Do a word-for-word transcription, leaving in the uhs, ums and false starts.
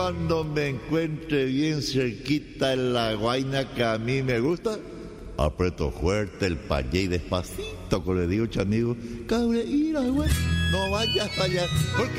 cuando me encuentre bien cerquita en la guaina que a mí me gusta, aprieto fuerte el payé y despacito, como le digo, chamigo, cabre, ira, güey, no vayas para allá, porque